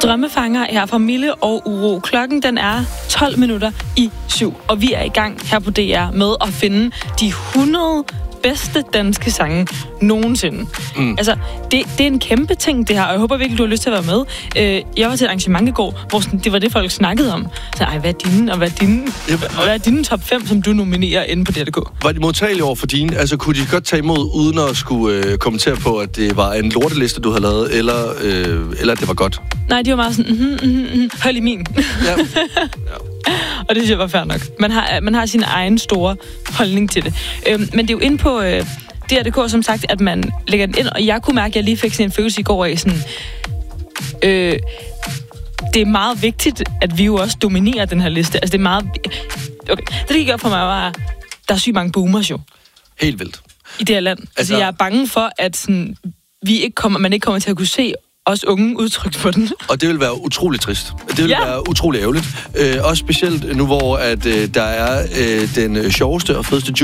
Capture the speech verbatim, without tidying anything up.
Drømmefanger her fra Mille og Uro. Klokken den er tolv minutter i syv, og vi er i gang her på D R med at finde de hundrede bedste danske sange nogensinde. Mm. Altså, det, det er en kæmpe ting, det her, og jeg håber virkelig, du har lyst til at være med. Øh, jeg var til et arrangement i går, hvor sådan, det var det, folk snakkede om. Så, ej, hvad er dine, og hvad er dine, ja, og hvad er dine top fem, som du nominerer inde på D R punktum d k? Var de modtagelige over for dine? Altså, kunne de godt tage imod, uden at skulle øh, kommentere på, at det var en lorteliste, du havde lavet, eller, øh, eller at det var godt? Nej, de var meget sådan, mm, mm, mm, hold i min. Ja. Ja. Og det synes jeg var fair nok. Man har, man har sin egen store holdning til det. Øhm, men det er jo inde på øh, D R punktum d k, som sagt, at man lægger den ind, og jeg kunne mærke, at jeg lige fik sådan en følelse i går af sådan... Øh, det er meget vigtigt, at vi jo også dominerer den her liste. Altså, det er meget... Okay, det, der gik op for mig, var, at der er sygt mange boomers jo. Helt vildt. I det her land. Altså, altså jeg er bange for, at sådan, vi ikke kommer, man ikke kommer til at kunne se os unge udtrykt på den. Og det vil være utroligt trist. Det vil ja. være utroligt ærgerligt. Øh, også specielt nu, hvor at, øh, der er øh, den sjoveste og fedeste